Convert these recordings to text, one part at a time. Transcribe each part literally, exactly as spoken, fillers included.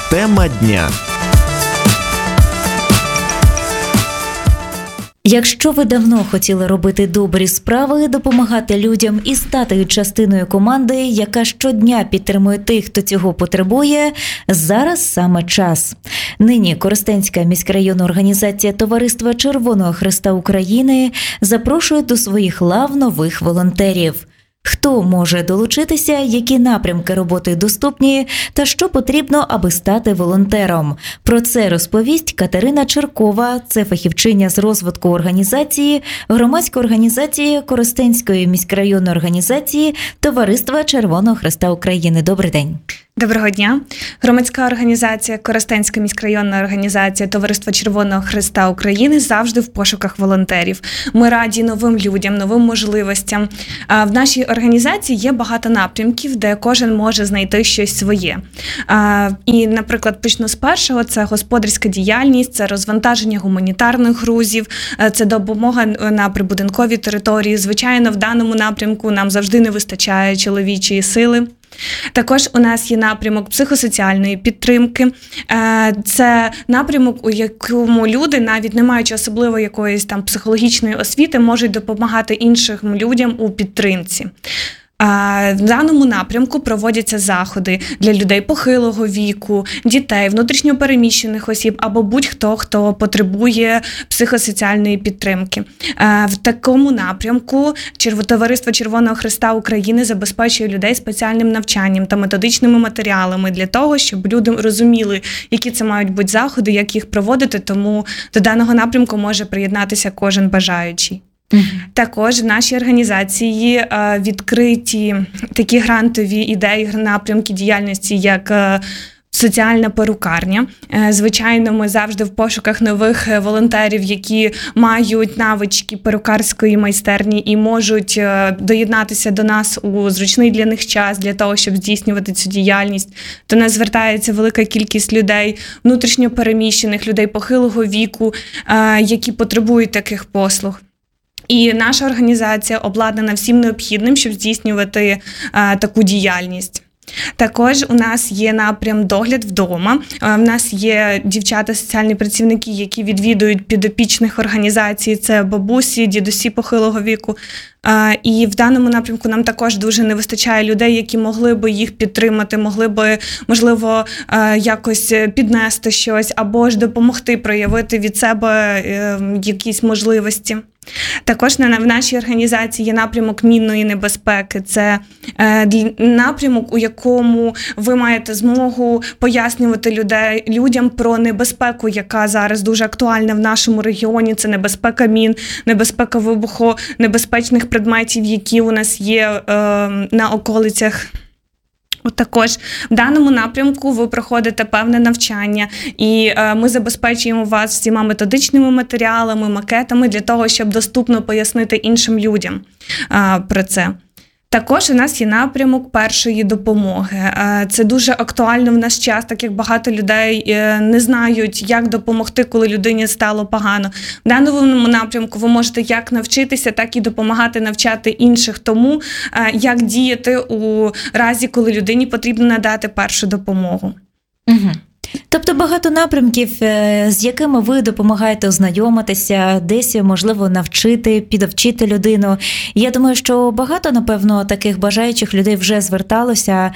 Тема дня. Якщо ви давно хотіли робити добрі справи, допомагати людям і стати частиною команди, яка щодня підтримує тих, хто цього потребує, зараз саме час. Нині Коростенська міськрайонна організація Товариства Червоного Хреста України запрошує до своїх лав нових волонтерів. Хто може долучитися, які напрямки роботи доступні та що потрібно, аби стати волонтером? Про це розповість Катерина Черкова, це фахівчиня з розвитку організації, громадської організації Коростенської міськрайонної організації Товариства Червоного Хреста України. Добрий день. Доброго дня. Громадська організація Коростенська міськрайонна організація Товариства Червоного Хреста України завжди в пошуках волонтерів. Ми раді новим людям, новим можливостям. В нашій організації є багато напрямків, де кожен може знайти щось своє. І, наприклад, почну з першого – це господарська діяльність, це розвантаження гуманітарних грузів, це допомога на прибудинковій території. Звичайно, в даному напрямку нам завжди не вистачає чоловічої сили. Також у нас є напрямок психосоціальної підтримки. Це напрямок, у якому люди, навіть не маючи особливо якоїсь там психологічної освіти, можуть допомагати іншим людям у підтримці. В даному напрямку проводяться заходи для людей похилого віку, дітей, внутрішньопереміщених осіб або будь-хто, хто потребує психосоціальної підтримки. В такому напрямку Товариство Червоного Хреста України забезпечує людей спеціальним навчанням та методичними матеріалами для того, щоб люди розуміли, які це мають бути заходи, як їх проводити, тому до даного напрямку може приєднатися кожен бажаючий. Uh-huh. Також в нашій організації е, відкриті такі грантові ідеї, напрямки діяльності, як е, соціальна перукарня. Е, звичайно, ми завжди в пошуках нових волонтерів, які мають навички перукарської майстерні і можуть е, доєднатися до нас у зручний для них час, для того, щоб здійснювати цю діяльність. До нас звертається велика кількість людей, внутрішньопереміщених, людей похилого віку, е, які потребують таких послуг. І наша організація обладнана всім необхідним, щоб здійснювати а, таку діяльність. Також у нас є напрям «Догляд вдома». У нас є дівчата-соціальні працівники, які відвідують підопічних організацій. Це бабусі, дідусі похилого віку. І в даному напрямку нам також дуже не вистачає людей, які могли би їх підтримати, могли би, можливо, якось піднести щось або ж допомогти проявити від себе якісь можливості. Також в нашій організації є напрямок мінної небезпеки. Це напрямок, у якому ви маєте змогу пояснювати людей, людям про небезпеку, яка зараз дуже актуальна в нашому регіоні. Це небезпека мін, небезпека вибухонебезпечних предметів, які у нас є е, на околицях. От також в даному напрямку ви проходите певне навчання, і е, ми забезпечуємо вас всіма методичними матеріалами, макетами для того, щоб доступно пояснити іншим людям е, про це. Також у нас є напрямок першої допомоги. Це дуже актуально в наш час, так як багато людей не знають, як допомогти, коли людині стало погано. В даному напрямку ви можете як навчитися, так і допомагати навчати інших тому, як діяти у разі, коли людині потрібно надати першу допомогу. Угу. Тобто багато напрямків, з якими ви допомагаєте ознайомитися, десь, можливо, навчити, підовчити людину. Я думаю, що багато, напевно, таких бажаючих людей вже зверталося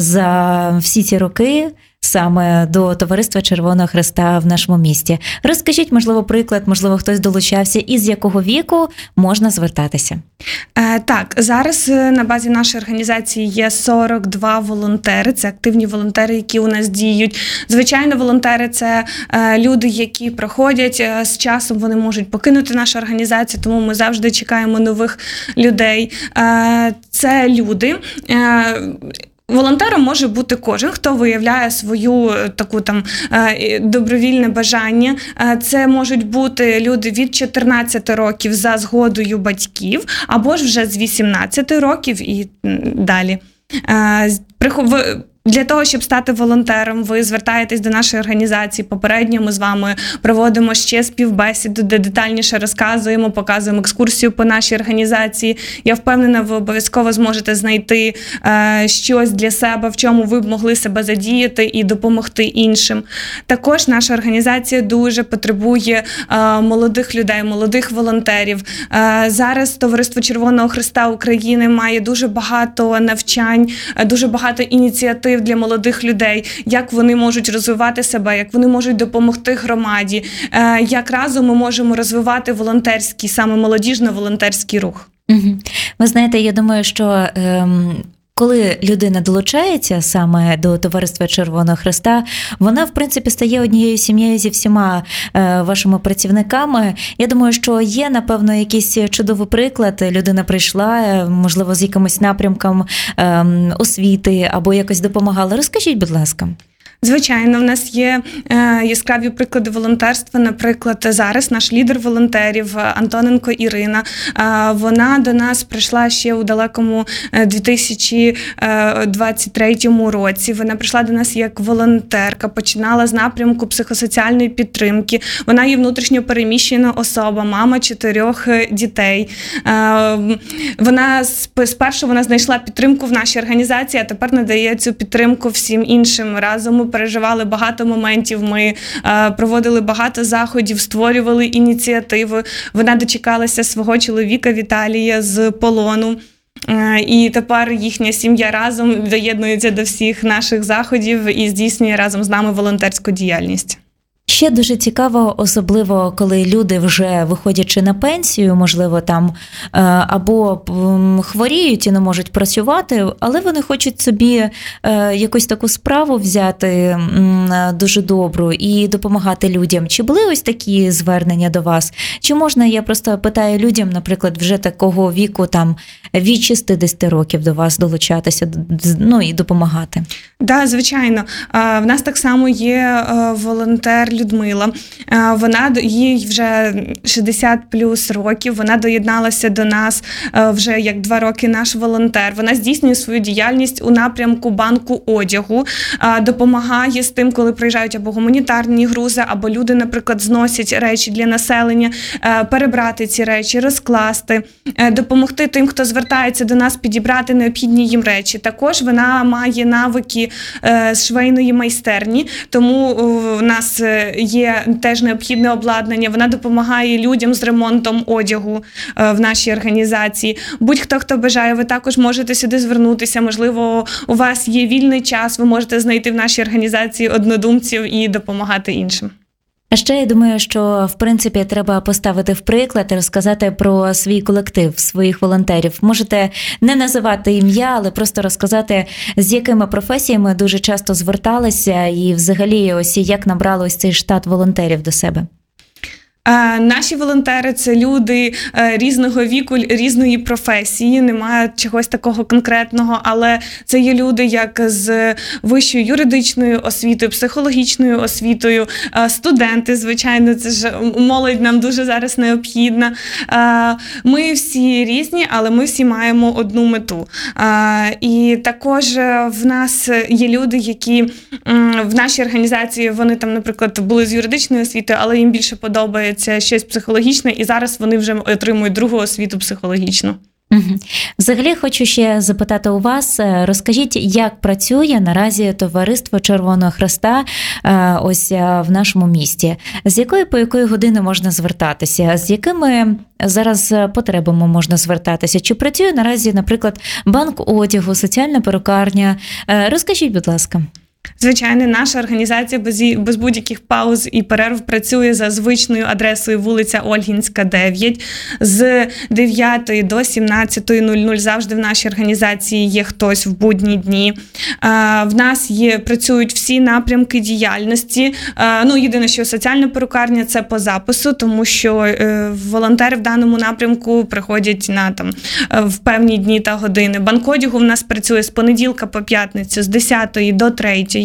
за всі ці роки саме до Товариства Червоного Хреста в нашому місті. Розкажіть, можливо, приклад, можливо, хтось долучався, і з якого віку можна звертатися? Е, так, зараз на базі нашої організації є сорок два волонтери, це активні волонтери, які у нас діють. Звичайно, волонтери – це е, люди, які проходять, е, з часом вони можуть покинути нашу організацію, тому ми завжди чекаємо нових людей. Е, це люди, е, волонтером може бути кожен, хто виявляє свою таку там добровільне бажання. Це можуть бути люди від чотирнадцяти років за згодою батьків, або ж вже з вісімнадцяти років і далі. Для того, щоб стати волонтером, ви звертаєтесь до нашої організації. Попередньо ми з вами проводимо ще співбесіду, де детальніше розказуємо, показуємо екскурсію по нашій організації. Я впевнена, ви обов'язково зможете знайти е, щось для себе, в чому ви б могли себе задіяти і допомогти іншим. Також наша організація дуже потребує е, молодих людей, молодих волонтерів. Е, зараз Товариство Червоного Хреста України має дуже багато навчань, е, дуже багато ініціатив для молодих людей, як вони можуть розвивати себе, як вони можуть допомогти громаді, як разом ми можемо розвивати волонтерський, саме молодіжно-волонтерський рух. Угу. Ви знаєте, я думаю, що ем... коли людина долучається саме до Товариства Червоного Хреста, вона, в принципі, стає однією сім'єю зі всіма е, вашими працівниками. Я думаю, що є, напевно, якийсь чудовий приклад. Людина прийшла, можливо, з якимось напрямком е, освіти або якось допомагала. Розкажіть, будь ласка. Звичайно, в нас є е, яскраві приклади волонтерства. Наприклад, зараз наш лідер волонтерів Антоненко Ірина, е, вона до нас прийшла ще у далекому дві тисячі двадцять третьому році. Вона прийшла до нас як волонтерка, починала з напрямку психосоціальної підтримки. Вона є внутрішньо переміщена особа, мама чотирьох дітей. Е, вона спершу вона знайшла підтримку в нашій організації, а тепер надає цю підтримку всім іншим. Разом ми переживали багато моментів, ми е, проводили багато заходів, створювали ініціативи. Вона дочекалася свого чоловіка Віталія з полону. Е, і тепер їхня сім'я разом доєднується до всіх наших заходів і здійснює разом з нами волонтерську діяльність. Ще дуже цікаво, особливо коли люди вже виходячи на пенсію, можливо, там або хворіють і не можуть працювати, але вони хочуть собі якусь таку справу взяти дуже добру і допомагати людям. Чи були ось такі звернення до вас? Чи можна, я просто питаю людям, наприклад, вже такого віку, там, від шістдесят років до вас долучатися, ну і допомагати? Так, да, звичайно. В нас так само є волонтер Людмила. Вона, їй вже шістдесят плюс років, вона доєдналася до нас вже як два роки наш волонтер. Вона здійснює свою діяльність у напрямку банку одягу, допомагає з тим, коли приїжджають або гуманітарні грузи, або люди, наприклад, зносять речі для населення, перебрати ці речі, розкласти, допомогти тим, хто звертається до нас, підібрати необхідні їм речі. Також вона має навики з швейної майстерні, тому у нас є теж необхідне обладнання. Вона допомагає людям з ремонтом одягу в нашій організації. Будь-хто, хто бажає, ви також можете сюди звернутися. Можливо, у вас є вільний час, ви можете знайти в нашій організації однодумців і допомагати іншим. А ще я думаю, що, в принципі, треба поставити в приклад і розказати про свій колектив, своїх волонтерів. Можете не називати ім'я, але просто розказати, з якими професіями дуже часто зверталися і взагалі ось як набрали ось цей штат волонтерів до себе. Наші волонтери – це люди різного віку, різної професії, немає чогось такого конкретного, але це є люди як з вищою юридичною освітою, психологічною освітою, студенти, звичайно, це ж молодь нам дуже зараз необхідна. Ми всі різні, але ми всі маємо одну мету. І також в нас є люди, які в нашій організації, вони там, наприклад, були з юридичною освітою, але їм більше подобається це щось психологічне, і зараз вони вже отримують другу освіту психологічну. Угу. Взагалі хочу ще запитати у вас, розкажіть, як працює наразі Товариство Червоного Хреста ось в нашому місті? З якої по якої години можна звертатися? З якими зараз потребами можна звертатися? Чи працює наразі, наприклад, банк одягу, соціальна перукарня? Розкажіть, будь ласка. Звичайно, наша організація без, без будь-яких пауз і перерв працює за звичною адресою вулиця Ольгінська, дев'ять. З дев'ятої до сімнадцятої нуль нуль завжди в нашій організації є хтось в будні дні. В нас є, працюють всі напрямки діяльності. Ну, єдине, що соціальна перукарня – це по запису, тому що волонтери в даному напрямку приходять на, там, в певні дні та години. Банк одягу в нас працює з понеділка по п'ятницю, з десятої до третьої.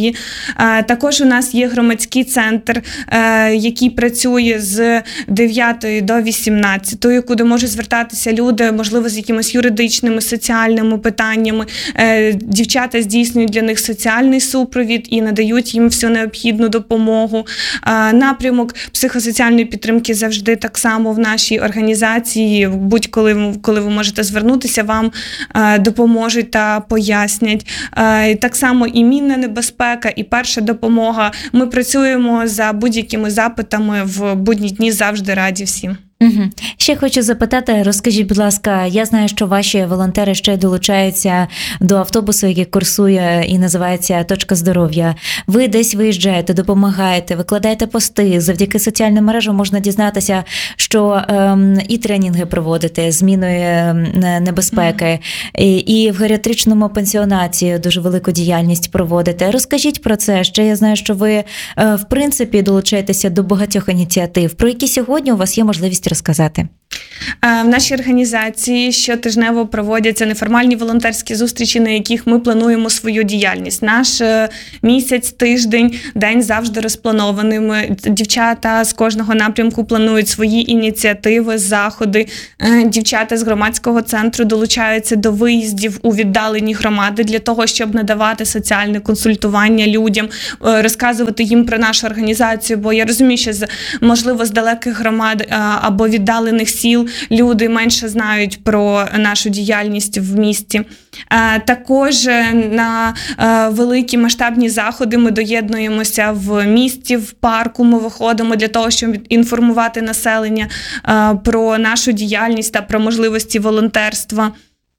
сесії. Також у нас є громадський центр, який працює з дев'ятої до вісімнадцятої, куди можуть звертатися люди, можливо, з якимись юридичними, соціальними питаннями. Дівчата здійснюють для них соціальний супровід і надають їм всю необхідну допомогу. Напрямок психосоціальної підтримки завжди так само в нашій організації. Будь-коли коли ви можете звернутися, вам допоможуть та пояснять. Так само і мінна небезпека, і перша допомога. Ми працюємо за будь-якими запитами, в будні дні завжди раді всім. Угу. Ще хочу запитати, розкажіть, будь ласка, я знаю, що ваші волонтери ще долучаються до автобусу, який курсує і називається «Точка здоров'я». Ви десь виїжджаєте, допомагаєте, викладаєте пости. Завдяки соціальним мережам можна дізнатися, що ем, і тренінги проводите, зміною небезпеки, і, і в геріатричному пенсіонаті дуже велику діяльність проводите. Розкажіть про це. Ще я знаю, що ви, е, в принципі, долучаєтеся до багатьох ініціатив, про які сьогодні у вас є можливість розказати. В нашій організації щотижнево проводяться неформальні волонтерські зустрічі, на яких ми плануємо свою діяльність. Наш місяць, тиждень, день завжди розпланований. Ми, дівчата з кожного напрямку планують свої ініціативи, заходи. Дівчата з громадського центру долучаються до виїздів у віддалені громади для того, щоб надавати соціальне консультування людям, розказувати їм про нашу організацію, бо я розумію, що, можливо, з далеких громад або віддалених сіл люди менше знають про нашу діяльність в місті. Також на великі масштабні заходи ми доєднуємося в місті, в парку, ми виходимо для того, щоб інформувати населення про нашу діяльність та про можливості волонтерства.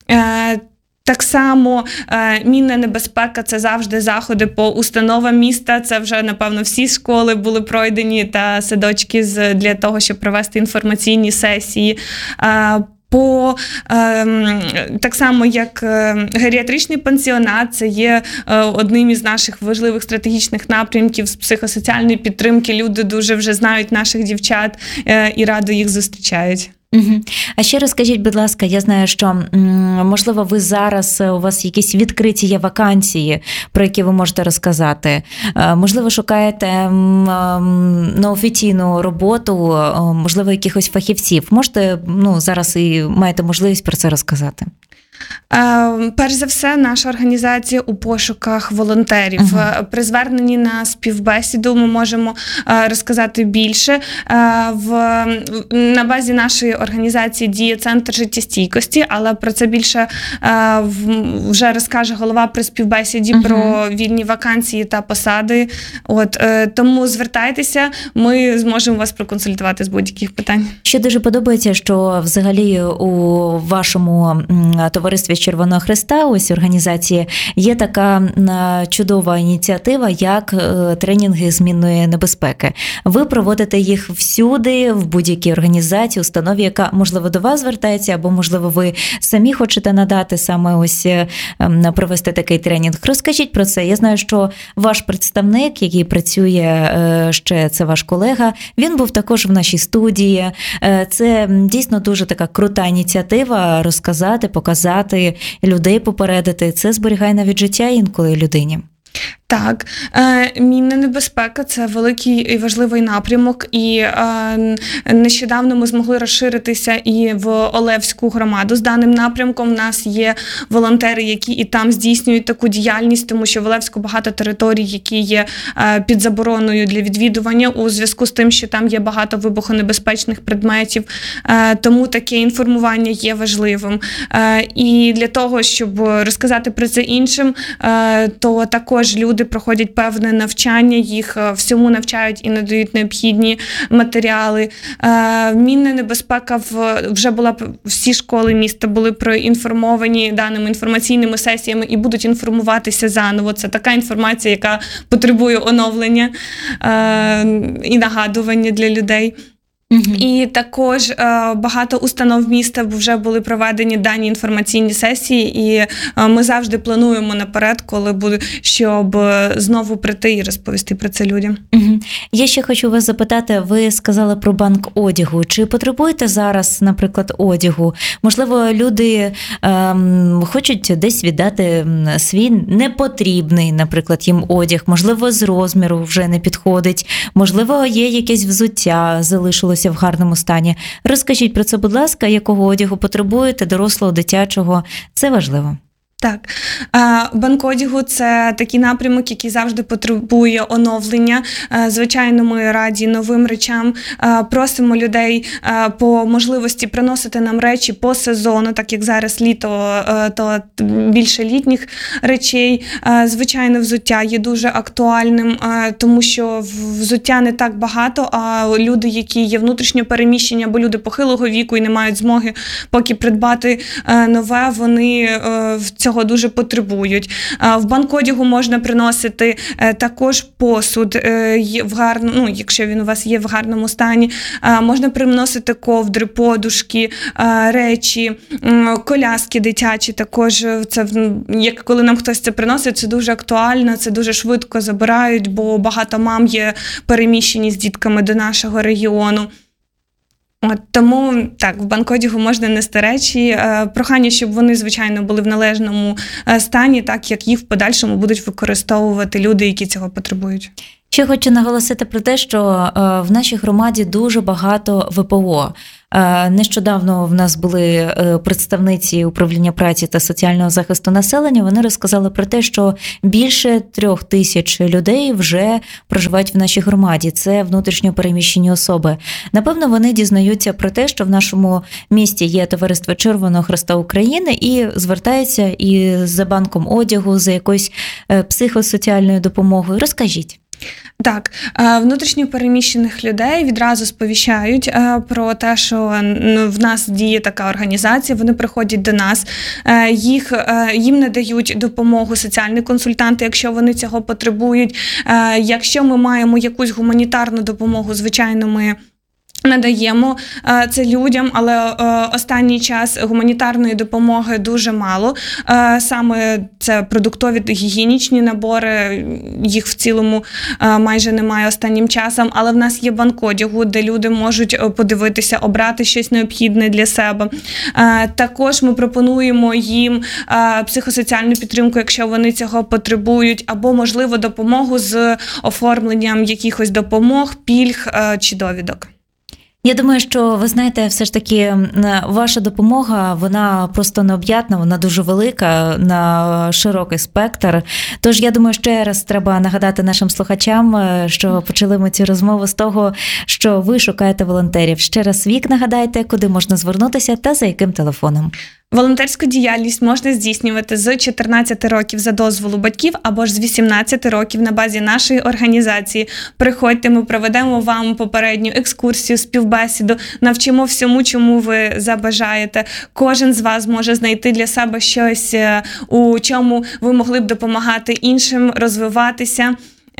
Так само мінна небезпека – це завжди заходи по установам міста. Це вже, напевно, всі школи були пройдені та садочки для того, щоб провести інформаційні сесії. По, е, так само, як геріатричний пенсіонат, це є одним із наших важливих стратегічних напрямків з психосоціальної підтримки. Люди дуже вже знають наших дівчат е, і радо їх зустрічають. Угу. А ще розкажіть, будь ласка, я знаю, що, можливо, ви зараз, у вас якісь відкриті є вакансії, про які ви можете розказати. Можливо, шукаєте на офіційну роботу, можливо, якихось фахівців. Можете, ну, зараз і маєте можливість про це розказати? Перш за все, наша організація у пошуках волонтерів. Uh-huh. При зверненні на співбесіду ми можемо розказати більше. В, на базі нашої організації діє Центр життєстійкості, але про це більше вже розкаже голова при співбесіді uh-huh. про вільні вакансії та посади. От, тому звертайтеся, ми зможемо вас проконсультувати з будь-яких питань. Що дуже подобається, що взагалі у вашому товаристві Червоного Хреста, ось організації, є така чудова ініціатива, як тренінги змінної небезпеки. Ви проводите їх всюди, в будь-якій організації, установі, яка, можливо, до вас звертається, або, можливо, ви самі хочете надати саме ось провести такий тренінг. Розкажіть про це. Я знаю, що ваш представник, який працює ще, це ваш колега, він був також в нашій студії. Це дійсно дуже така крута ініціатива розказати, показати, людей попередити. Це зберігає навіть життя інколи людині. Так, мінна небезпека – це великий і важливий напрямок, і нещодавно ми змогли розширитися і в Олевську громаду з даним напрямком. У нас є волонтери, які і там здійснюють таку діяльність, тому що в Олевську багато територій, які є під забороною для відвідування у зв'язку з тим, що там є багато вибухонебезпечних предметів, тому таке інформування є важливим. І для того, щоб розказати про це іншим, то також люди проходять певне навчання, їх всьому навчають і надають необхідні матеріали. Мінна небезпека вже була, всі школи міста були проінформовані даними інформаційними сесіями і будуть інформуватися заново. Це така інформація, яка потребує оновлення і нагадування для людей. Угу. І також е, багато установ міста вже були проведені дані інформаційні сесії, і е, ми завжди плануємо наперед, коли буде, щоб знову прийти і розповісти про це людям. Угу. Я ще хочу вас запитати, ви сказали про банк одягу. Чи потребуєте зараз, наприклад, одягу? Можливо, люди ем, хочуть десь віддати свій непотрібний, наприклад, їм одяг, можливо, з розміру вже не підходить, можливо, є якесь взуття, залишилося в гарному стані. Розкажіть про це, будь ласка, якого одягу потребуєте, дорослого, дитячого, це важливо. Так, банк одягу – це такий напрямок, який завжди потребує оновлення. Звичайно, ми раді новим речам. Просимо людей по можливості приносити нам речі по сезону, так як зараз літо, то більше літніх речей. Звичайно, взуття є дуже актуальним, тому що взуття не так багато, а люди, які є внутрішньо переміщені, або люди похилого віку і не мають змоги поки придбати нове, вони в цьому цього дуже потребують. В банк одягу можна приносити також посуд, в гарну, ну, якщо він у вас є в гарному стані. Можна приносити ковдри, подушки, речі, коляски дитячі. Також це, як коли нам хтось це приносить, це дуже актуально, це дуже швидко забирають, бо багато мам є переміщені з дітками до нашого регіону. От, тому, так, в банк одягу можна нести речі. Прохання, щоб вони, звичайно, були в належному стані, так як їх в подальшому будуть використовувати люди, які цього потребують. Ще хочу наголосити про те, що в нашій громаді дуже багато ве пе о. Нещодавно в нас були представниці управління праці та соціального захисту населення. Вони розказали про те, що більше трьох тисяч людей вже проживають в нашій громаді. Це внутрішньо переміщені особи. Напевно, вони дізнаються про те, що в нашому місті є товариство Червоного Хреста України і звертаються і за банком одягу, за якоюсь психосоціальною допомогою. Розкажіть. Так, внутрішньо переміщених людей відразу сповіщають про те, що в нас діє така організація, вони приходять до нас, їх, їм надають допомогу соціальні консультанти, якщо вони цього потребують. Якщо ми маємо якусь гуманітарну допомогу, звичайно, ми надаємо це людям, але останній час гуманітарної допомоги дуже мало. Саме це продуктові гігієнічні набори, їх в цілому майже немає останнім часом, але в нас є банк одягу, де люди можуть подивитися, обрати щось необхідне для себе. Також ми пропонуємо їм психосоціальну підтримку, якщо вони цього потребують, або, можливо, допомогу з оформленням якихось допомог, пільг чи довідок. Я думаю, що, ви знаєте, все ж таки ваша допомога, вона просто необ'ятна, вона дуже велика, на широкий спектр. Тож, я думаю, ще раз треба нагадати нашим слухачам, що почали ми цю розмову з того, що ви шукаєте волонтерів. Ще раз вік нагадайте, куди можна звернутися та за яким телефоном. Волонтерську діяльність можна здійснювати з чотирнадцяти років за дозволу батьків або ж з вісімнадцяти років на базі нашої організації. Приходьте, ми проведемо вам попередню екскурсію, співбесіду, навчимо всьому, чому ви забажаєте. Кожен з вас може знайти для себе щось, у чому ви могли б допомагати іншим, розвиватися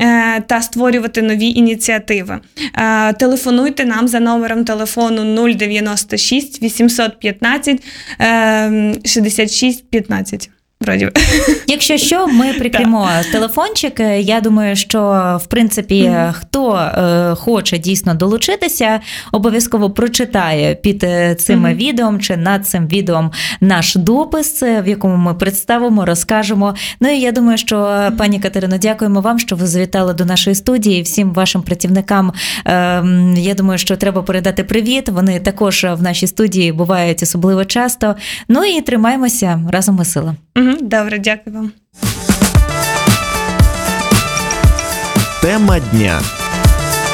та створювати нові ініціативи. Телефонуйте нам за номером телефону нуль дев'яносто шість вісімсот п'ятнадцять шістдесят шість п'ятнадцять. Вроді. Якщо що, ми прикрімо телефончик. Я думаю, що, в принципі, mm-hmm. хто е, хоче дійсно долучитися, обов'язково прочитає під цим mm-hmm. відео чи над цим відео наш допис, в якому ми представимо, розкажемо. Ну і я думаю, що, mm-hmm. пані Катерино, дякуємо вам, що ви завітали до нашої студії. Всім вашим працівникам, е, я думаю, що треба передати привіт. Вони також в нашій студії бувають особливо часто. Ну і тримаємося, разом ми сила. Добре, дякую вам. Тема дня.